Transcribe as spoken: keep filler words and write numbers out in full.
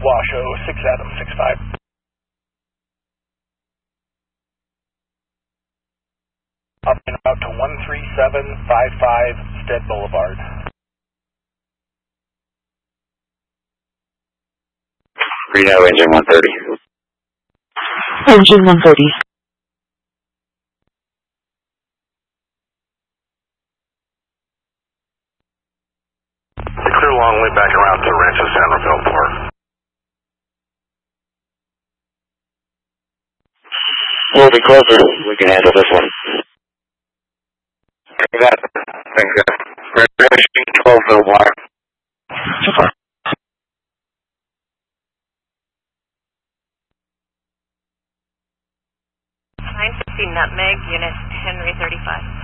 Washoe, six Adam, six five. Up and out to one three seven five five Stead Boulevard. Reno, engine one thirty. Engine one thirty. Clear long way back around to Rancho San Rafael Park. We'll be closer. We can handle this one. Thank God. Thank God. Rancho twelve Billboard. nine fifty Nutmeg, unit Henry thirty-five.